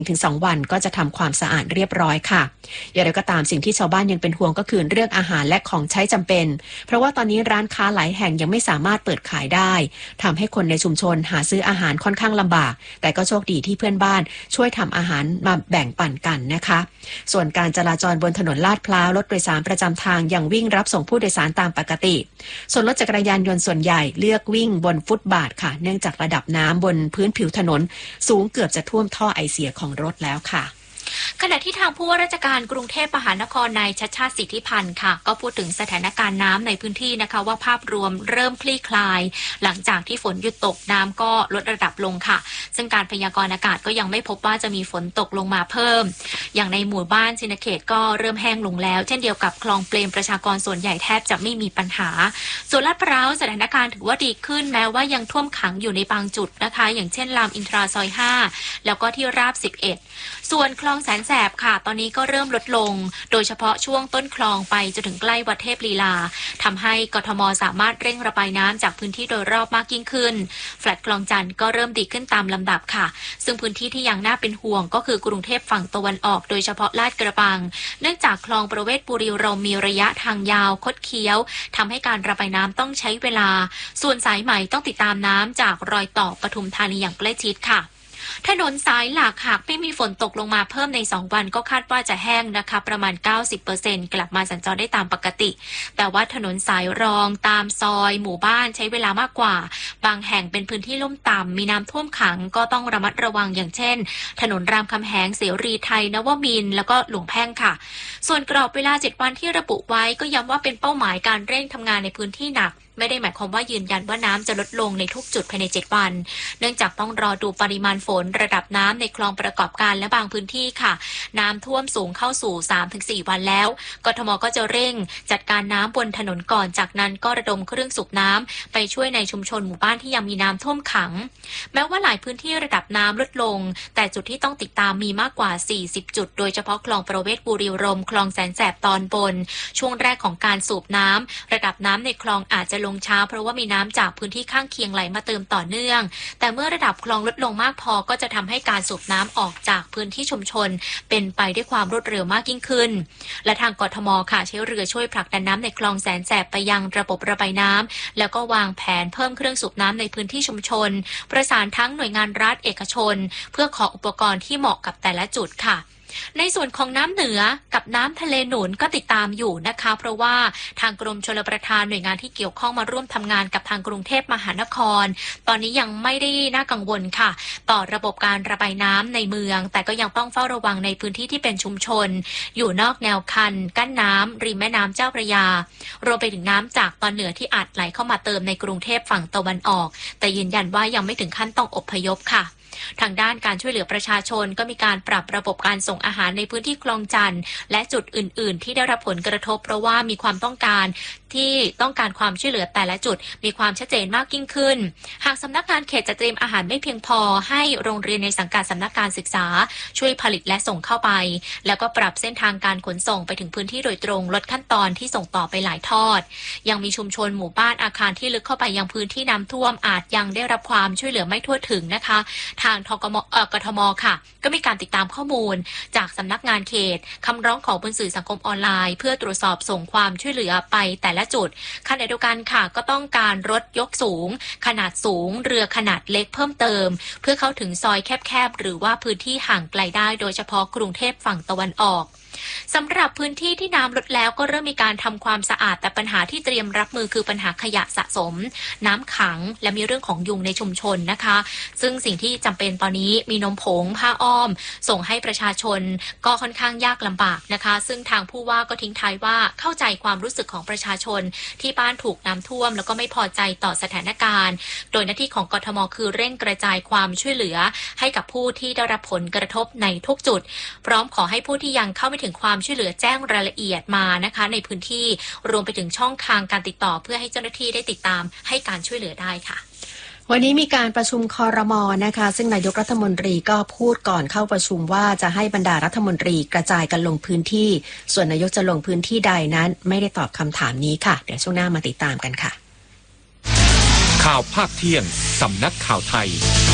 ถึง2 วันก็จะทำความสะอาดเรียบร้อยค่ะอย่างไรก็ตามสิ่งที่ชาวบ้านยังเป็นห่วงก็คือเรื่องอาหารและของใช้จำเป็นเพราะว่าตอนนี้ร้านค้าหลายแห่งยังไม่สามารถเปิดขายได้ทำให้คนในชุมชนหาซื้ออาหารค่อนข้างลำบากแต่ก็โชคดีที่เพื่อนบ้านช่วยทำอาหารมาแบ่งปันกันนะคะส่วนการจราจรบนถนนลาดพร้าวรถโดยสารประจำทางยังวิ่งรับส่งผู้โดยสารตามปกติส่วนรถจักรยานยนต์ส่วนใหญ่เลือกวิ่งบนฟุตบาทค่ะเนื่องจากระดับน้ำบนพื้นผิวถนนสูงเกือบจะท่วมท่อไอเสียของรถแล้วค่ะขณะที่ทางผู้ว่าราชการกรุงเทพมหานครนายชัชชาติสิทธิพันธ์ค่ะก็พูดถึงสถานการณ์น้ำในพื้นที่นะคะว่าภาพรวมเริ่มคลี่คลายหลังจากที่ฝนหยุดตกน้ำก็ลดระดับลงค่ะซึ่งการพยากรณ์อากาศก็ยังไม่พบว่าจะมีฝนตกลงมาเพิ่มอย่างในหมู่บ้านชินเขตก็เริ่มแห้งลงแล้วเช่นเดียวกับคลองเปรมประชากรส่วนใหญ่แทบจะไม่มีปัญหาส่วนลาดพร้าวสถานการณ์ถือว่าดีขึ้นแม้ว่ายังท่วมขังอยู่ในบางจุดนะคะอย่างเช่นรามอินทราซอย5แล้วก็ที่ราบ11ส่วนคลองแสนแสบค่ะตอนนี้ก็เริ่มลดลงโดยเฉพาะช่วงต้นคลองไปจนถึงใกล้วัดเทพลีลาทำให้กทมสามารถเร่งระบายน้ำจากพื้นที่โดยรอบมากยิ่งขึ้นแฟลตคลองจันทร์ก็เริ่มดีขึ้นตามลำดับค่ะซึ่งพื้นที่ที่ยังน่าเป็นห่วงก็คือกรุงเทพฝั่งตะวันออกโดยเฉพาะลาดกระบังเนื่องจากคลองประเวศบุรีรัมย์มีระยะทางยาวคดเคี้ยวทำให้การระบายน้ำต้องใช้เวลาส่วนสายใหม่ต้องติดตามน้ำจากรอยต่อปทุมธานีอย่างใกล้ชิดค่ะถนนสายหลักหากไม่มีฝนตกลงมาเพิ่มใน2 วันก็คาดว่าจะแห้งนะคะประมาณ 90% กลับมาสัญจรได้ตามปกติแต่ว่าถนนสายรองตามซอยหมู่บ้านใช้เวลามากกว่าบางแห่งเป็นพื้นที่ลุ่มต่ำมีน้ำท่วมขังก็ต้องระมัดระวังอย่างเช่นถนนรามคำแหงเสรีไทยนวมินทร์แล้วก็หลวงแพ่งค่ะส่วนกรอบเวลา7 วันที่ระบุไว้ก็ย้ำว่าเป็นเป้าหมายการเร่งทำงานในพื้นที่หนักไม่ได้หมายความว่ายืนยันว่าน้ำจะลดลงในทุกจุดภายใน7 วันเนื่องจากต้องรอดูปริมาณฝนระดับน้ำในคลองประกอบการและบางพื้นที่ค่ะน้ำท่วมสูงเข้าสู่ 3-4 วันแล้วกทมก็จะเร่งจัดการน้ำบนถนนก่อนจากนั้นก็ระดมเครื่องสูบน้ำไปช่วยในชุมชนหมู่บ้านที่ยังมีน้ำท่วมขังแม้ว่าหลายพื้นที่ระดับน้ำลดลงแต่จุดที่ต้องติดตามมีมากกว่า40 จุดโดยเฉพาะคลองประเวศบุรีรัมย์คลองแสนแสบตอนบนช่วงแรกของการสูบน้ำระดับน้ำในคลองอาจจะลงช้าเพราะว่ามีน้ำจากพื้นที่ข้างเคียงไหลมาเติมต่อเนื่องแต่เมื่อระดับคลองลดลงมากพอก็จะทำให้การสูบน้ำออกจากพื้นที่ชุมชนเป็นไปด้วยความรวดเร็วมากยิ่งขึ้นและทางกทมค่ะใช้เรือช่วยผลักดันน้ำในคลองแสนแสบไปยังระบบระบายน้ำแล้วก็วางแผนเพิ่มเครื่องสูบน้ำในพื้นที่ชุมชนประสานทั้งหน่วยงานรัฐเอกชนเพื่อขออุปกรณ์ที่เหมาะกับแต่ละจุดค่ะในส่วนของน้ำเหนือกับน้ำทะเลหนุนก็ติดตามอยู่นะคะเพราะว่าทางกรมชลประทานหน่วยงานที่เกี่ยวข้องมาร่วมทำงานกับทางกรุงเทพมหานครตอนนี้ยังไม่ได้น่ากังวลค่ะต่อระบบการระบายน้ำในเมืองแต่ก็ยังต้องเฝ้าระวังในพื้นที่ที่เป็นชุมชนอยู่นอกแนวคันกั้นน้ำริมแม่น้ำเจ้าพระยารวมไปถึงน้ำจากตอนเหนือที่อาจไหลเข้ามาเติมในกรุงเทพฝั่งตะวันออกแต่ยืนยันว่ายังไม่ถึงขั้นต้องอพยพค่ะทางด้านการช่วยเหลือประชาชนก็มีการปรับระบบการส่งอาหารในพื้นที่คลองจันทร์และจุดอื่นๆที่ได้รับผลกระทบเพราะว่ามีความต้องการความช่วยเหลือแต่ละจุดมีความชัดเจนมากยิ่งขึ้นหากสำนักงานเขตจะเตรียมอาหารไม่เพียงพอให้โรงเรียนในสังกัดสำนักการศึกษาช่วยผลิตและส่งเข้าไปแล้วก็ปรับเส้นทางการขนส่งไปถึงพื้นที่โดยตรงลดขั้นตอนที่ส่งต่อไปหลายทอดยังมีชุมชนหมู่บ้านอาคารที่ลึกเข้าไปยังพื้นที่น้ำท่วมอาจยังได้รับความช่วยเหลือไม่ทั่วถึงนะคะทางกทมค่ะก็มีการติดตามข้อมูลจากสำนักงานเขตคำร้องของบนสื่อสังคมออนไลน์เพื่อตรวจสอบส่งความช่วยเหลือไปแต่ละจุดขณะเดียวกันค่ะก็ต้องการรถยกสูงขนาดสูงเรือขนาดเล็กเพิ่มเติมเพื่อเข้าถึงซอยแคบๆหรือว่าพื้นที่ห่างไกลได้โดยเฉพาะกรุงเทพฝั่งตะวันออกสำหรับพื้นที่ที่น้ำลดแล้วก็เริ่มมีการทำความสะอาดแต่ปัญหาที่เตรียมรับมือคือปัญหาขยะสะสมน้ำขังและมีเรื่องของยุงในชุมชนนะคะซึ่งสิ่งที่จำเป็นตอนนี้มีนมผงผ้าอ้อมส่งให้ประชาชนก็ค่อนข้างยากลำบากนะคะซึ่งทางผู้ว่าก็ทิ้งท้ายว่าเข้าใจความรู้สึกของประชาชนที่บ้านถูกน้ำท่วมแล้วก็ไม่พอใจต่อสถานการณ์โดยหน้าที่ของกทมคือเร่งกระจายความช่วยเหลือให้กับผู้ที่ได้รับผลกระทบในทุกจุดพร้อมขอให้ผู้ที่ยังเข้าไม่ถึงความช่วยเหลือแจ้งรายละเอียดมานะคะในพื้นที่รวมไปถึงช่องทางการติดต่อเพื่อให้เจ้าหน้าที่ได้ติดตามให้การช่วยเหลือได้ค่ะวันนี้มีการประชุมครม.นะคะซึ่งนายกรัฐมนตรีก็พูดก่อนเข้าประชุมว่าจะให้บรรดารัฐมนตรีกระจายกันลงพื้นที่ส่วนนายกจะลงพื้นที่ใดนั้นไม่ได้ตอบคำถามนี้ค่ะเดี๋ยวช่วงหน้ามาติดตามกันค่ะข่าวภาคเที่ยงสำนักข่าวไทย